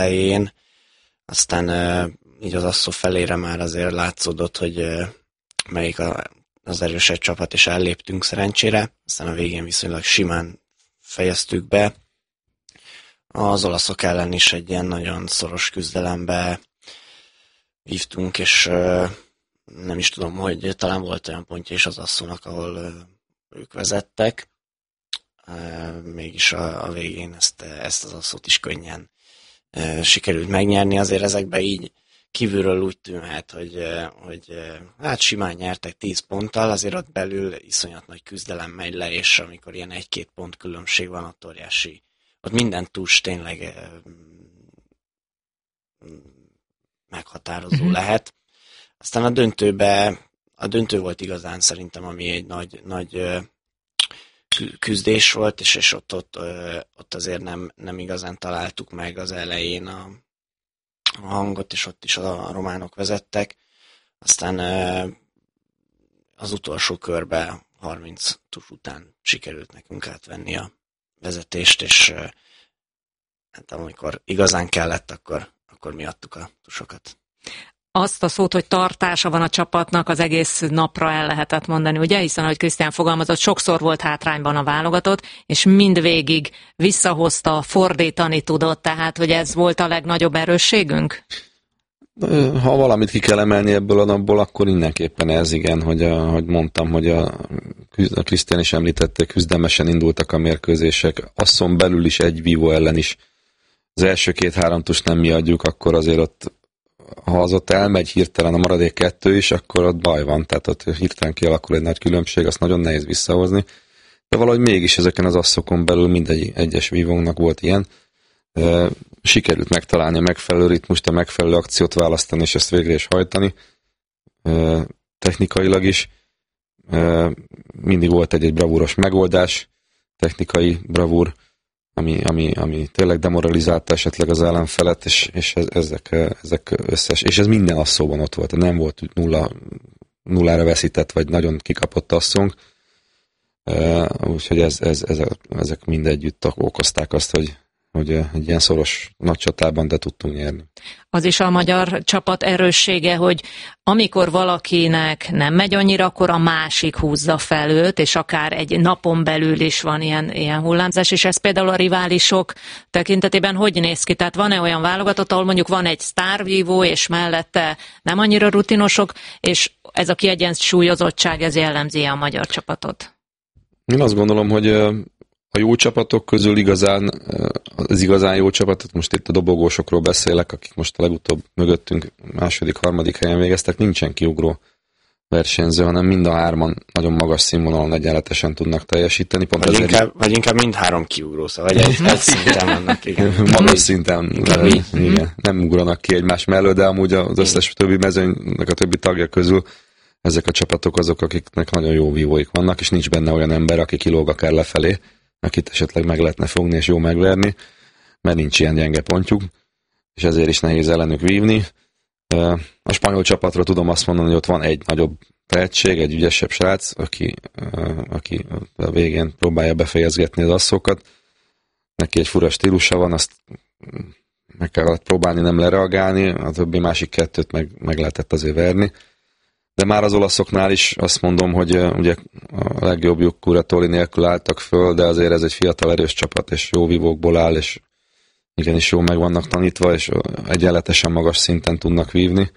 elején, aztán így az Asszó felére már azért látszódott, hogy melyik az erősebb csapat, és elléptünk szerencsére, aztán a végén viszonylag simán fejeztük be. Az olaszok ellen is egy ilyen nagyon szoros küzdelembe vívtunk, és nem is tudom, hogy talán volt olyan pontja is az Asszónak, ahol ők vezettek. Mégis a végén ezt az Asszót is könnyen sikerült megnyerni. Azért ezekben így kívülről úgy tűnhet, hogy hát simán nyertek 10 ponttal, azért ott belül iszonyat nagy küzdelem megy le, és amikor ilyen 1-2 pont különbség van, ott óriási. Ott minden tus tényleg meghatározó lehet. Aztán a döntő volt igazán szerintem, ami egy nagy küzdés volt, és ott azért nem igazán találtuk meg az elején a hangot, és ott is a románok vezettek. Aztán az utolsó körbe 30 tus után sikerült nekünk átvenni a vezetést, és hát amikor igazán kellett, akkor mi adtuk a tusokat. Azt a szót, hogy tartása van a csapatnak, az egész napra el lehetett mondani, ugye? Hiszen, ahogy Krisztián fogalmazott, sokszor volt hátrányban a válogatott, és mindvégig visszahozta, fordítani tudott, tehát, hogy ez volt a legnagyobb erősségünk? Ha valamit ki kell emelni ebből a napból, akkor mindenképpen ez, igen, hogy mondtam, hogy a Krisztián is említette, küzdelmesen indultak a mérkőzések, Asszon belül is egy vívó ellen is. Az első 2-3 tust nem mi adjuk, akkor azért ott, ha az ott elmegy hirtelen a maradék 2 is, akkor ott baj van, tehát ott hirtelen kialakul egy nagy különbség, azt nagyon nehéz visszahozni. De valahogy mégis ezeken az Asszokon belül mindegy egyes vívónknak volt ilyen. Sikerült megtalálni a megfelelő ritmust, a megfelelő akciót választani, és ezt végre is hajtani. Technikailag is. Mindig volt egy bravúros megoldás, technikai bravúr, ami tényleg demoralizálta esetleg az ellenfelet, és ezek összes, és ez minden Asszóban ott volt, nem volt nullára veszített, vagy nagyon kikapott Asszónk, úgyhogy ezek mind együtt okozták azt, hogy egy ilyen szoros nagy csatában de tudtunk nyerni. Az is a magyar csapat erőssége, hogy amikor valakinek nem megy annyira, akkor a másik húzza fel őt, és akár egy napon belül is van ilyen hullámzás, és ez például a riválisok tekintetében hogy néz ki? Tehát van-e olyan válogatott, ahol mondjuk van egy sztárvívó, és mellette nem annyira rutinosok, és ez a kiegyensúlyozottság, ez jellemzi a magyar csapatot? Én azt gondolom, hogy a jó csapatok közül az igazán jó csapatot, most itt a dobogósokról beszélek, akik most a legutóbb mögöttünk második, harmadik helyen végeztek, nincsen kiugró versenyző, hanem mind a hárman nagyon magas színvonalon egyenletesen tudnak teljesíteni. Vagy inkább mind három kiugró, szóval egy szinten vannak. Igen. Magas szinten, igen, nem ugranak ki egymás mellől, de amúgy az összes többi mezőnynek a többi tagja közül ezek a csapatok azok, akiknek nagyon jó vívóik vannak, és nincs benne olyan ember, aki kilóg akár lefelé, akit esetleg meg lehetne fogni és jó megverni, mert nincs ilyen gyenge pontjuk, és ezért is nehéz ellenük vívni. A spanyol csapatról tudom azt mondani, hogy ott van egy nagyobb tehetség, egy ügyesebb srác, aki a végén próbálja befejezgetni az Asszókat. Neki egy fura stílusa van, azt meg kellett próbálni nem lereagálni, a többi másik 2 meg lehetett azért verni. De már az olaszoknál is azt mondom, hogy ugye a legjobbjuk Curatoli nélkül álltak föl, de azért ez egy fiatal erős csapat, és jó vívókból áll, és igenis jó meg vannak tanítva, és egyenletesen magas szinten tudnak vívni.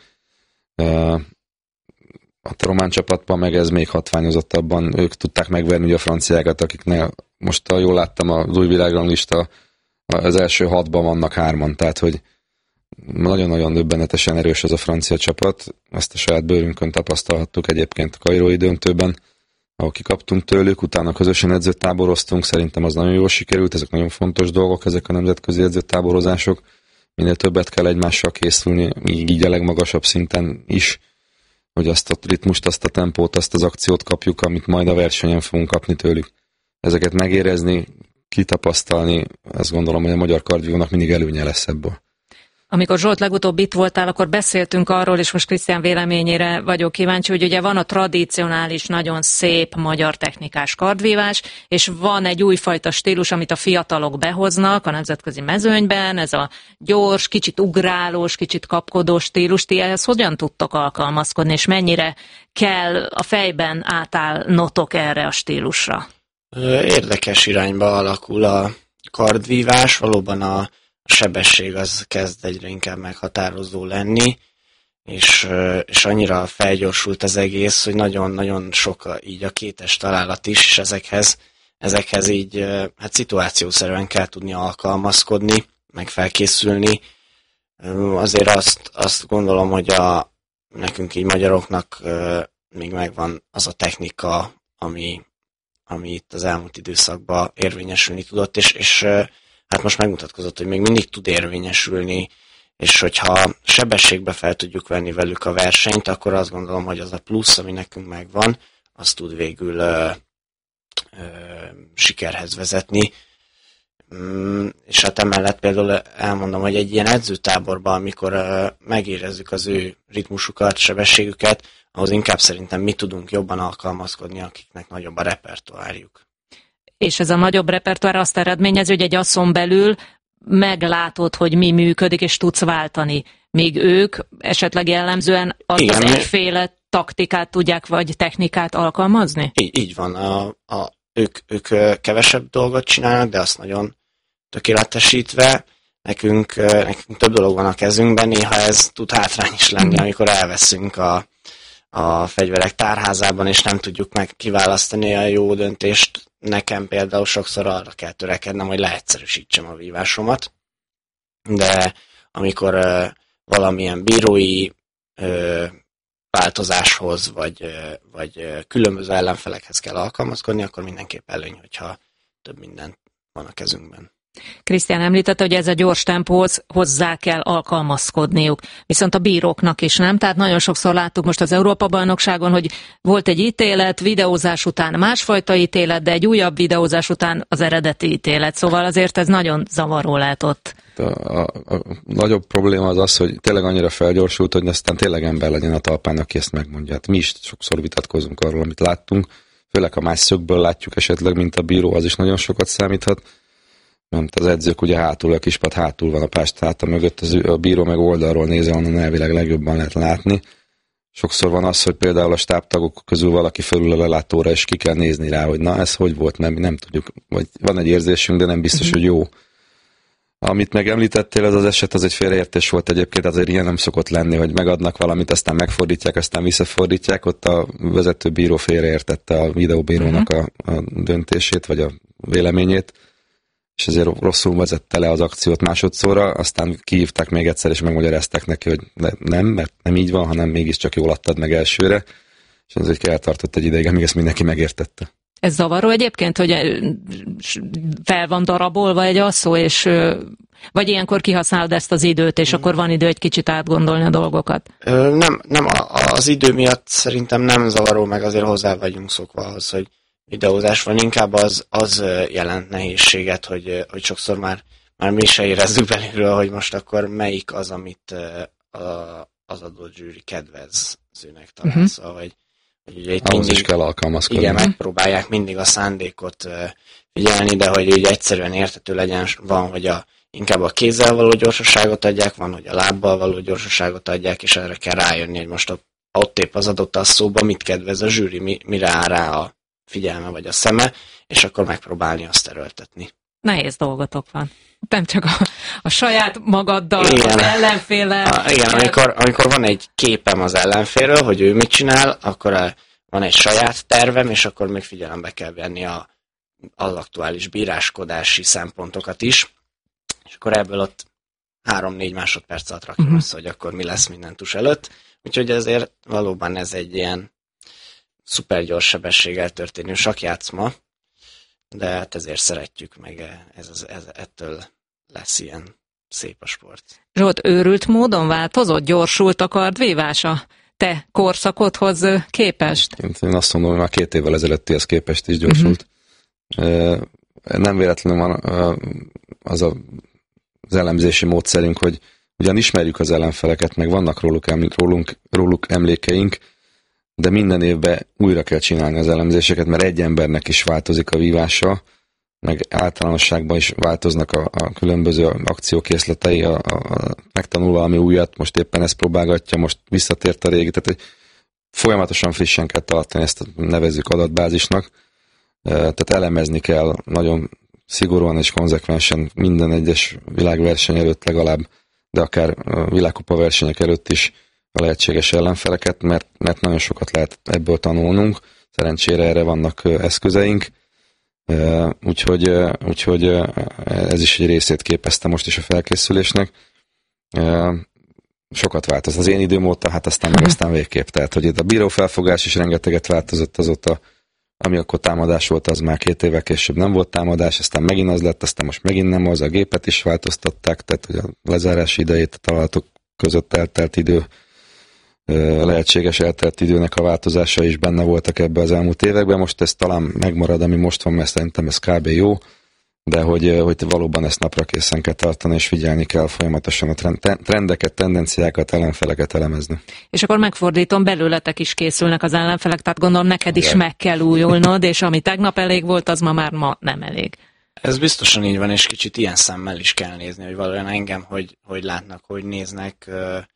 A román csapatban meg ez még hatványozottabban, ők tudták megverni ugye a franciákat, akiknél most, ha jól láttam, az új világranglista az első 6-ban vannak 3-an, tehát hogy nagyon-nagyon döbbenetesen erős ez a francia csapat, ezt a saját bőrünkön tapasztalhattuk egyébként a kairói döntőben, ahol kikaptunk tőlük, utána közösen edzőtáboroztunk, szerintem az nagyon jól sikerült, ezek nagyon fontos dolgok, ezek a nemzetközi edzőtáborozások, minél többet kell egymással készülni, így a legmagasabb szinten is, hogy azt a ritmust, azt a tempót, azt az akciót kapjuk, amit majd a versenyen fogunk kapni tőlük. Ezeket megérezni, kitapasztalni, azt gondolom, hogy a magyar kardvívónak mindig előnye lesz ebből. Amikor Zsolt legutóbb itt voltál, akkor beszéltünk arról, és most Krisztián véleményére vagyok kíváncsi, hogy ugye van a tradicionális, nagyon szép magyar technikás kardvívás, és van egy újfajta stílus, amit a fiatalok behoznak a nemzetközi mezőnyben, ez a gyors, kicsit ugrálós, kicsit kapkodós stílus. Ti ehhez hogyan tudtok alkalmazkodni, és mennyire kell a fejben átállnotok erre a stílusra? Érdekes irányba alakul a kardvívás, valóban a sebesség az kezd egyre inkább meghatározó lenni, és annyira felgyorsult az egész, hogy nagyon-nagyon sok így a kétes találat is, és ezekhez így hát szituációszerűen kell tudni alkalmazkodni, meg felkészülni. Azért azt gondolom, hogy nekünk így magyaroknak még megvan az a technika, ami itt az elmúlt időszakban érvényesülni tudott, és hát most megmutatkozott, hogy még mindig tud érvényesülni, és hogyha sebességbe fel tudjuk venni velük a versenyt, akkor azt gondolom, hogy az a plusz, ami nekünk megvan, az tud végül sikerhez vezetni. És hát emellett például elmondom, hogy egy ilyen edzőtáborban, amikor megérezzük az ő ritmusukat, sebességüket, ahhoz inkább szerintem mi tudunk jobban alkalmazkodni, akiknek nagyobb a repertoárjuk. És ez a nagyobb repertoár azt eredményezi, hogy egy asszon belül meglátod, hogy mi működik, és tudsz váltani. Míg ők esetleg jellemzően az egyféle taktikát tudják, vagy technikát alkalmazni? Így van. Ők kevesebb dolgot csinálnak, de azt nagyon tökéletesítve. Nekünk több dolog van a kezünkben, néha ez tud hátrány is lenni, amikor elveszünk a fegyverek tárházában, és nem tudjuk meg kiválasztani a jó döntést. Nekem például sokszor arra kell törekednem, hogy leegyszerűsítsem a vívásomat, de amikor valamilyen bírói változáshoz, vagy különböző ellenfelekhez kell alkalmazkodni, akkor mindenképp előny, hogyha több minden van a kezünkben. Krisztián említette, hogy ez a gyors tempóhoz hozzá kell alkalmazkodniuk. Viszont a bíróknak is nem. Tehát nagyon sokszor láttuk most az Európa-bajnokságon, hogy volt egy ítélet, videózás után másfajta ítélet, de egy újabb videózás után az eredeti ítélet. Szóval azért ez nagyon zavaró lehet ott. A nagyobb probléma az, hogy tényleg annyira felgyorsult, hogy aztán tényleg ember legyen a talpán, aki ezt megmondja. Hát mi is sokszor vitatkozunk arról, amit láttunk. Főleg, ha más szögből látjuk esetleg, mint a bíró, az is nagyon sokat számíthat. Mert az edzők ugye hátul, a kispad hátul van, a pást háta mögött, a bíró meg oldalról nézve, onnan elvileg legjobban lehet látni. Sokszor van az, hogy például a stábtagok közül valaki felül a lelátóra, és ki kell nézni rá, hogy na, ez hogy volt, mert mi nem tudjuk, vagy van egy érzésünk, de nem biztos, hogy jó. Amit megemlítettél, ez az eset, az egy félreértés volt egyébként, azért ilyen nem szokott lenni, hogy megadnak valamit, aztán megfordítják, aztán visszafordítják, ott a vezető bíró félreértette a videóbírónak a döntését, vagy a véleményét, és ezért rosszul vezette le az akciót másodszorra, aztán kihívták még egyszer, és megmagyarázták neki, hogy nem, mert nem így van, hanem mégiscsak jól adtad meg elsőre, és ez eltartott egy ideig, amíg ezt mindenki megértette. Ez zavaró egyébként, hogy fel van darabolva egy asszó, és vagy ilyenkor kihasználod ezt az időt, és akkor van idő egy kicsit átgondolni a dolgokat? Nem, az idő miatt szerintem nem zavaró, meg azért hozzá vagyunk szokva ahhoz, hogy videózás van, inkább az jelent nehézséget, hogy sokszor már mi se érezzük belülről, hogy most akkor melyik az, amit az adott zsűri kedvezőnek talál. Szóval, hogy ugye itt ahhoz is kell alkalmazkodni. Igen, megpróbálják mindig a szándékot figyelni, de hogy úgy egyszerűen érthető legyen, van, hogy inkább a kézzel való gyorsaságot adják, van, hogy a lábbal való gyorsaságot adják, és erre kell rájönni, hogy most ott épp az adott asszóba mit kedvez a zsűri, mire áll rá a figyelme vagy a szeme, és akkor megpróbálni azt erőltetni. Nehéz dolgotok van. Nem csak a saját magaddal, igen, az ellenféllel. Igen, amikor van egy képem az ellenfélről, hogy ő mit csinál, akkor van egy saját tervem, és akkor még figyelembe kell venni az aktuális bíráskodási szempontokat is, és akkor ebből ott 3-4 másodperc alatt rakjuk össze, hogy akkor mi lesz minden tus előtt. Úgyhogy ezért valóban ez egy ilyen szuper gyors sebességgel történő sakjátszma, de hát ezért szeretjük, meg ettől lesz ilyen szép a sport. Zsolt, őrült módon változott, gyorsult a kardvívás a te korszakodhoz képest? Én azt mondom, hogy már 2 évvel ezelőttihez képest is gyorsult. Nem véletlenül van az elemzési módszerünk, hogy ugyan ismerjük az ellenfeleket, meg vannak róluk emlékeink, de minden évben újra kell csinálni az elemzéseket, mert egy embernek is változik a vívása, meg általánosságban is változnak a különböző akciókészletei, megtanul valami újat, most éppen ezt próbálgatja, most visszatért a régi, tehát folyamatosan frissen kell tartani, ezt nevezzük adatbázisnak, tehát elemezni kell nagyon szigorúan és konzekvensen minden egyes világverseny előtt legalább, de akár világkupa versenyek előtt is a lehetséges ellenfeleket, mert nagyon sokat lehet ebből tanulnunk, szerencsére erre vannak eszközeink, úgyhogy ez is egy részét képezte most is a felkészülésnek. Sokat változott. Az én időm óta, hát aztán végképp. Tehát, hogy itt a bírófelfogás is rengeteget változott azóta, ami akkor támadás volt, az már 2 évvel később nem volt támadás, aztán megint az lett, aztán most megint nem az, a gépet is változtatták, tehát hogy a lezárási idejét a találatok között eltelt idő, lehetséges eltelt időnek a változása is benne voltak ebbe az elmúlt években. Most ez talán megmarad, ami most van, mert szerintem ez kb. Jó, de hogy valóban ezt napra készen kell tartani, és figyelni kell folyamatosan a trendeket, tendenciákat, ellenfeleket elemezni. És akkor megfordítom, belőletek is készülnek az ellenfelek, tehát gondolom neked is meg kell újulnod, és ami tegnap elég volt, az ma nem elég. Ez biztosan így van, és kicsit ilyen szemmel is kell nézni, hogy valójában engem, hogy látnak, hogy néznek.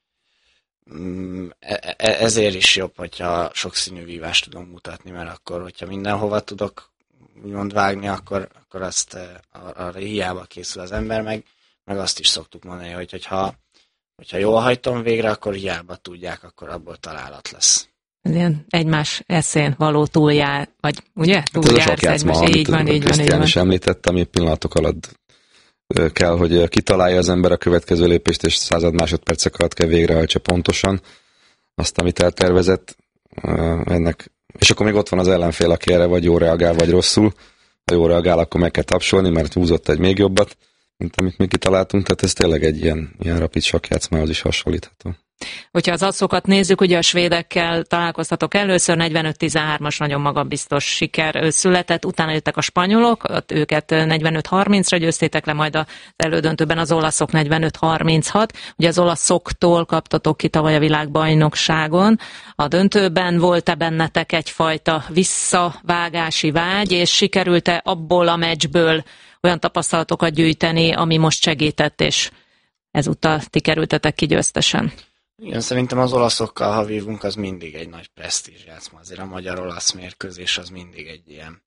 Ezért is jobb, hogyha sokszínű vívást tudunk mutatni, mert akkor, hogyha mindenhova tudok úgymond vágni, akkor azt arra hiába készül az ember, meg azt is szoktuk mondani, hogyha jól hajtom végre, akkor hiába tudják, akkor abból találat lesz. Ilyen egymás eszén való túljár, vagy ugye? Túljársz egymás, így van. Krisztián is említette, ami pillanatok alatt kell, hogy kitalálja az ember a következő lépést, és 100 másodpercek alatt kell végrehajtsa pontosan azt, amit eltervezett ennek. És akkor még ott van az ellenfél, aki erre vagy jól reagál, vagy rosszul. Ha jól reagál, akkor meg kell tapsolni, mert húzott egy még jobbat, mint amit mi kitaláltunk. Tehát ez tényleg egy ilyen rapid sakkjátszmához is hasonlítható. Hogyha az asszokat nézzük, ugye a svédekkel találkoztatok először, 45-13-as nagyon magabiztos siker született, utána jöttek a spanyolok, őket 45-30-ra győztétek le, majd az elődöntőben az olaszok 45-36. Ugye az olaszoktól kaptatok ki tavaly a világbajnokságon. A döntőben volt-e bennetek egyfajta visszavágási vágy, és sikerült-e abból a meccsből olyan tapasztalatokat gyűjteni, ami most segített, és ezúttal ti kerültetek ki győztesen? Igen, szerintem az olaszokkal, ha vívunk, az mindig egy nagy presztízs játszma. Azért a magyar-olasz mérkőzés az mindig egy ilyen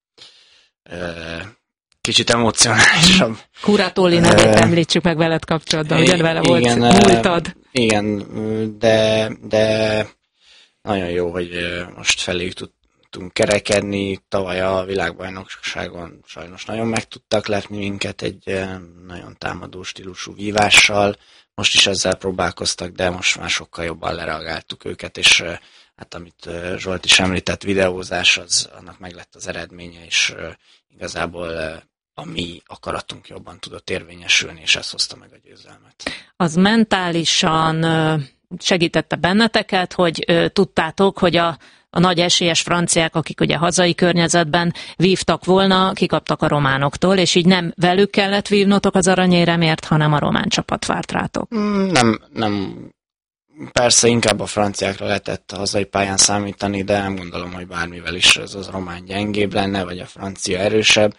kicsit emocionálisabb. Kuratoli nevét említsük meg veled kapcsolatban, ugyan vele volt múltad. Igen, de nagyon jó, hogy most feléjük tudtunk kerekedni. Tavaly a világbajnokságon sajnos nagyon meg tudtak lepni minket egy nagyon támadó stílusú vívással. Most is ezzel próbálkoztak, de most már sokkal jobban lereagáltuk őket, és hát amit Zsolt is említett, videózás, annak meg lett az eredménye, és igazából a mi akaratunk jobban tudott érvényesülni, és ez hozta meg a győzelmet. Az mentálisan segítette benneteket, hogy tudtátok, hogy a nagy esélyes franciák, akik ugye hazai környezetben vívtak volna, kikaptak a románoktól, és így nem velük kellett vívnotok az aranyéremért, hanem a román csapat várt rátok. Nem. Persze inkább a franciákra lehetett a hazai pályán számítani, de nem gondolom, hogy bármivel is az a román gyengébb lenne, vagy a francia erősebb.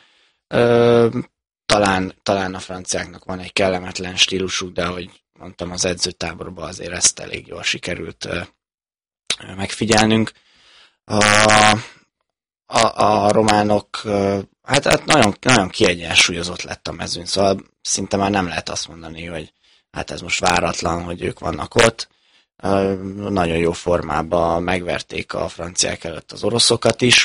Talán a franciáknak van egy kellemetlen stílusuk, de ahogy mondtam, az edzőtáborban azért ezt elég jól sikerült megfigyelnünk. A románok, hát nagyon, nagyon kiegyensúlyozott lett a mezőny, szóval szinte már nem lehet azt mondani, hogy hát ez most váratlan, hogy ők vannak ott. Nagyon jó formában megverték a franciák előtt az oroszokat is,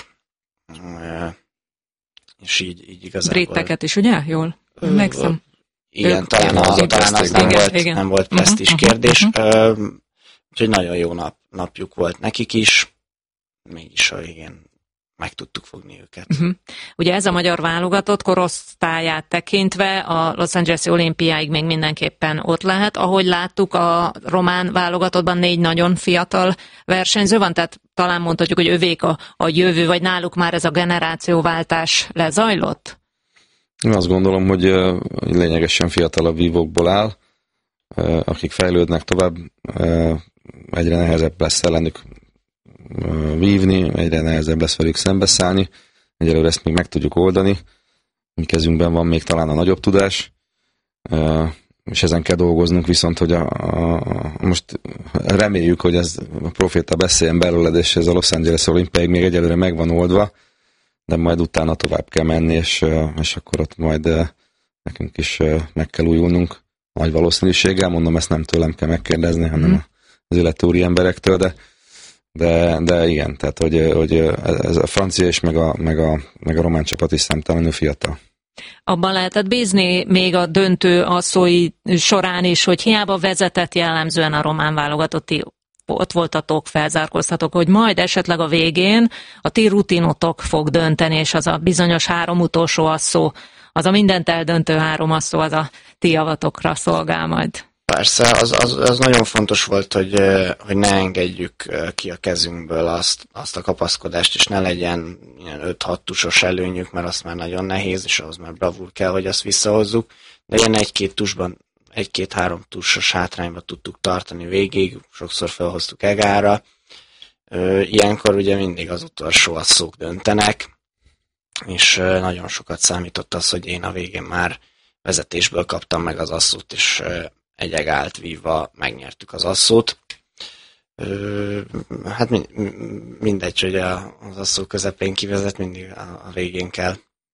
és így igazából... Britteket is, ugye? Jól emlékszem. Igen, talán az nem volt presztízs kérdés. Úgyhogy nagyon jó napjuk volt nekik is, mégis a végén meg tudtuk fogni őket. Ugye ez a magyar válogatott korosztályát tekintve a Los Angeles-i olimpiáig még mindenképpen ott lehet. Ahogy láttuk, a román válogatottban 4 nagyon fiatal versenyző van, tehát talán mondhatjuk, hogy övék a jövő, vagy náluk már ez a generációváltás lezajlott? Én azt gondolom, hogy lényegesen fiatalabb vívókból áll. akik fejlődnek tovább, egyre nehezebb lesz ellenük vívni, egyre nehezebb lesz velük szembeszállni. Egyelőre ezt még meg tudjuk oldani. Mi kezünkben van még talán a nagyobb tudás, és ezen kell dolgoznunk, viszont hogy most reméljük, hogy ez a proféta beszéljen belőled, és ez a Los Angeles olimpiáig még egyelőre meg van oldva, de majd utána tovább kell menni, és akkor ott majd nekünk is meg kell újulnunk nagy valószínűséggel. Mondom, ezt nem tőlem kell megkérdezni, hanem az illető úri emberektől, de igen, tehát hogy ez a francia és meg a román csapat is számtalanul fiatal. Abban lehetett bízni még a döntő asszói során is, hogy hiába vezetett jellemzően a román válogatott, ott voltatok, felzárkóztatok, hogy majd esetleg a végén a ti rutinotok fog dönteni, és az a bizonyos 3 utolsó asszó, az a mindent eldöntő 3 asszó, az a ti javatokra szolgál majd. Persze, az nagyon fontos volt, hogy ne engedjük ki a kezünkből azt a kapaszkodást, és ne legyen ilyen 5-6 tusos előnyük, mert azt már nagyon nehéz, és ahhoz már bravúr kell, hogy azt visszahozzuk. De ilyen 1-2-3 tusos hátrányba tudtuk tartani végig, sokszor felhoztuk egára. Ilyenkor ugye mindig az utolsó asszók döntenek, és nagyon sokat számított az, hogy én a végén már vezetésből kaptam meg az asszót, és egy egált vívva megnyertük az asszót. Hát mindegy, hogy az asszó közepén kivezet, mindig a végén kell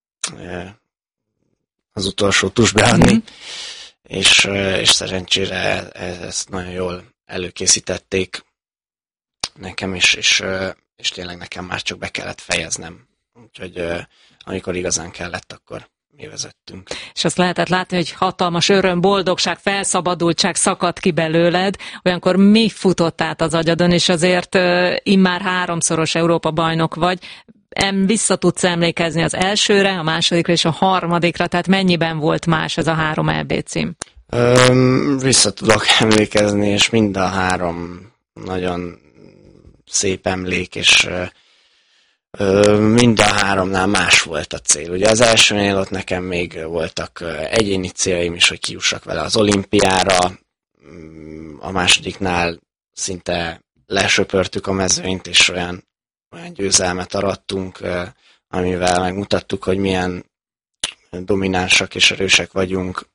az utolsó tus beadni, és szerencsére ezt nagyon jól előkészítették nekem, és tényleg nekem már csak be kellett fejeznem. Úgyhogy amikor igazán kellett, akkor mi vezettünk. És azt lehetett látni, hogy hatalmas öröm, boldogság, felszabadultság szakadt ki belőled, olyankor mi futott át az agyadon, és azért immár 3-szoros Európa bajnok vagy. Vissza tudsz emlékezni az elsőre, a másodikra és a harmadikra, tehát mennyiben volt más ez a 3 EB cím? Vissza tudok emlékezni, és mind a 3 nagyon szép emlék, és mind a 3-nál más volt a cél. Ugye az elsőnél ott nekem még voltak egyéni céljaim is, hogy kijussak vele az olimpiára, a másodiknál szinte lesöpörtük a mezőnyt, és olyan győzelmet arattunk, amivel megmutattuk, hogy milyen dominánsak és erősek vagyunk.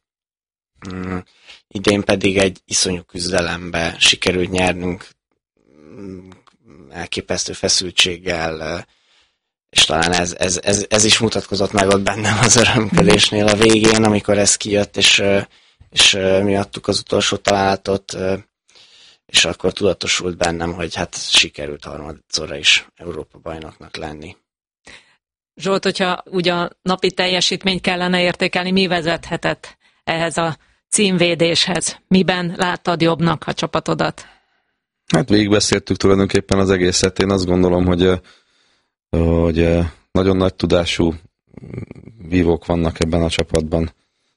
Idén pedig egy iszonyú küzdelembe sikerült nyernünk, elképesztő feszültséggel, és talán ez is mutatkozott meg ott bennem az örömködésnél a végén, amikor ez kijött, és mi adtuk az utolsó találatot, és akkor tudatosult bennem, hogy hát sikerült harmadszorra is Európa bajnoknak lenni. Zsolt, hogyha ugye a napi teljesítményt kellene értékelni, mi vezethetett ehhez a címvédéshez? Miben láttad jobbnak a csapatodat? Hát végigbeszéltük tulajdonképpen az egészet. Én azt gondolom, hogy nagyon nagy tudású vívók vannak ebben a csapatban.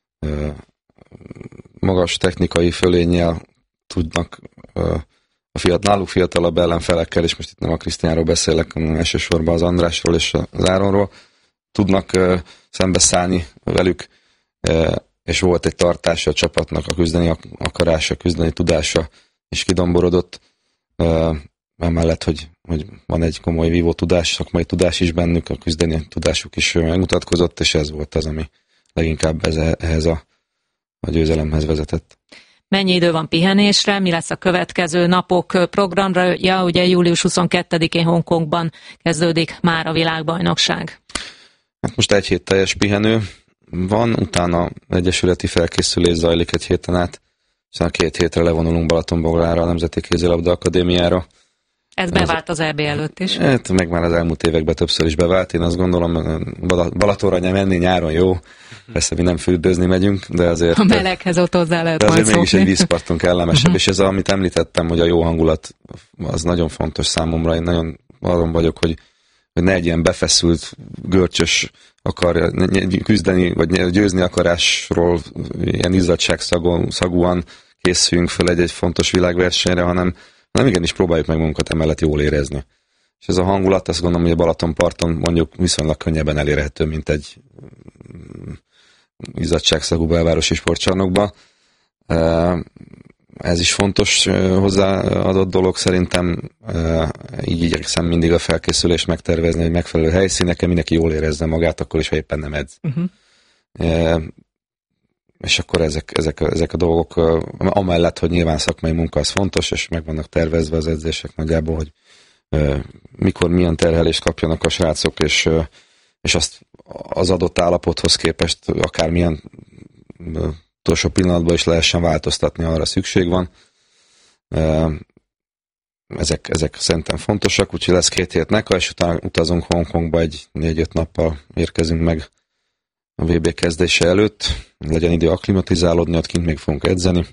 Magas technikai fölénnyel tudnak náluk fiatalabb ellenfelekkel, és most itt nem a Krisztiánról beszélek, hanem elsősorban az Andrásról és az Áronról, tudnak szembeszállni velük, és volt egy tartása a csapatnak, a küzdeni akarása, küzdeni tudása is kidomborodott, emellett, hogy van egy komoly vívó tudás, szakmai tudás is bennük, a küzdeni tudásuk is megmutatkozott, és ez volt az, ami leginkább ehhez a győzelemhez vezetett. Mennyi idő van pihenésre, mi lesz a következő napok programra? Ja, ugye július 22-én Hongkongban kezdődik már a világbajnokság. Hát most 1 hét teljes pihenő van, utána egyesületi felkészülés zajlik 1 héten át, és 2 hétre levonulunk Balatonboglára, a Nemzeti Kézilabda Akadémiára. Ez bevált az EB előtt is? Hát meg már az elmúlt években többször is bevált. Én azt gondolom, Balatonra menni nyáron jó. Persze mi nem fürdőzni megyünk, de azért... A meleghez ott hozzá lehet majd szokni. Mégis egy vízparton kellemesebb, és ez, amit említettem, hogy a jó hangulat, az nagyon fontos számomra. Én nagyon arról vagyok, hogy ne egy ilyen befeszült, görcsös akar küzdeni, vagy győzni akarásról ilyen izzadságszagúan készüljünk fel egy fontos világversenyre, hanem igenis próbáljuk meg magunkat emellett jól érezni. És ez a hangulat, azt gondolom, hogy a Balatonparton mondjuk viszonylag könnyebben elérhető, mint egy izzadságszagú belvárosi sportcsarnokba. ez is fontos hozzáadott dolog szerintem, így igyekszem mindig a felkészülést megtervezni, hogy megfelelő helyszíneken mindenki jól érezze magát, akkor is, ha éppen nem edz. És akkor ezek a dolgok, amellett, hogy nyilván szakmai munka az fontos, és meg vannak tervezve az edzések nagyjából, hogy mikor milyen terhelést kapjanak a srácok, és azt az adott állapothoz képest akármilyen utolsó pillanatban is lehessen változtatni, arra szükség van. Ezek szerintem fontosak, úgyhogy lesz 2 hét NECA, és utána utazunk Hongkongba, 4-5 nappal érkezünk meg a VB kezdése előtt. Legyen idő akklimatizálódni, ott kint még fogunk edzeni.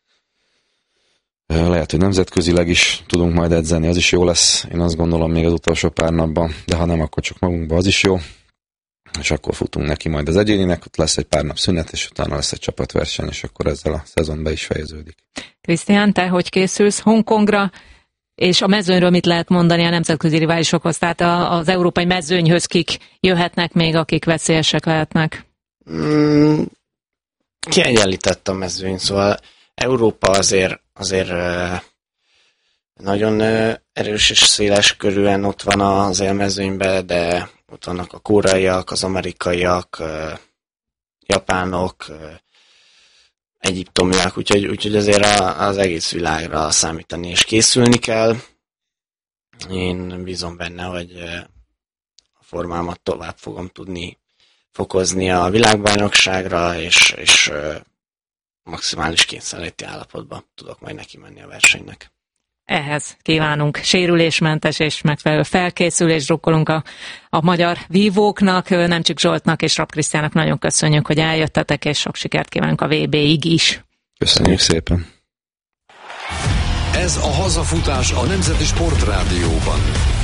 Lehet, hogy nemzetközileg is tudunk majd edzeni, az is jó lesz, én azt gondolom még az utolsó pár napban, de ha nem, akkor csak magunkba, az is jó. És akkor futunk neki majd az egyéninek, ott lesz egy pár nap szünet, és utána lesz egy csapatverseny, és akkor ezzel a szezon be is fejeződik. Krisztián, te hogy készülsz Hongkongra, és a mezőnyről mit lehet mondani a nemzetközi riválisokhoz? Tehát az európai mezőnyhöz kik jöhetnek még, akik veszélyesek lehetnek? Kiegyenlített a mezőny, szóval Európa azért nagyon erős és széles körűen ott van az élmezőnyben, de ott vannak a koreaiak, az amerikaiak, japánok, egyiptomiak, úgyhogy azért az egész világra számítani és készülni kell. Én bízom benne, hogy a formámat tovább fogom tudni fokozni a világbajnokságra, és maximális kényszerléti állapotban tudok majd neki menni a versenynek. Ehhez kívánunk sérülésmentes és megfelelő felkészülés, drukkolunk a magyar vívóknak, Nemcsik Zsoltnak és Rapp Krisztiánnak nagyon köszönjük, hogy eljöttetek, és sok sikert kívánunk a VB-ig is. Köszönjük szépen! Ez a hazafutás a Nemzeti Sportrádióban.